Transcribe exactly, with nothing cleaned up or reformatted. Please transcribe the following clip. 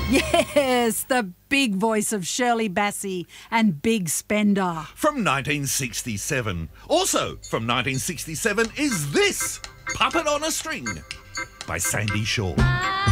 Yes, the big voice of Shirley Bassey and Big Spender. From nineteen sixty-seven. Also from nineteen sixty-seven is this, Puppet on a String, by Sandy Shaw.